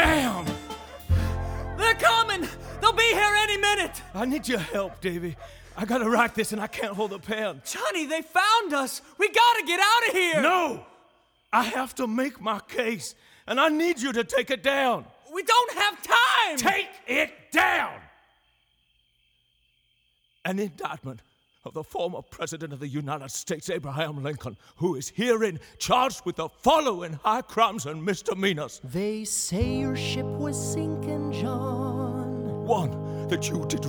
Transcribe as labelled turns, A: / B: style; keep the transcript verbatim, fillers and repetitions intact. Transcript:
A: Damn!
B: They're coming! They'll be here any minute!
A: I need your help, Davy. I gotta write this and I can't hold the pen.
B: Johnny, they found us! We gotta get out of here!
A: No! I have to make my case, and I need you to take it down.
B: We don't have time!
A: Take it down! An indictment of the former President of the United States, Abraham Lincoln, who is herein charged with the following high crimes and misdemeanors.
C: They say your ship was sinking, John.
A: One, that you did